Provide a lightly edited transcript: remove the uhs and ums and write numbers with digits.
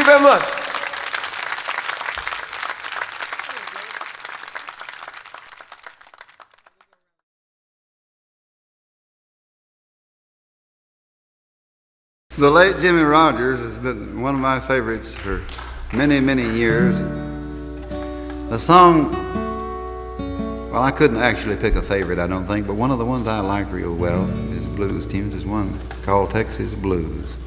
you very much. The late Jimmie Rodgers has been one of my favorites for many, many years. The song, well, I couldn't actually pick a favorite, I don't think, but one of the ones I like real well, his blues tunes, is one called Texas Blues.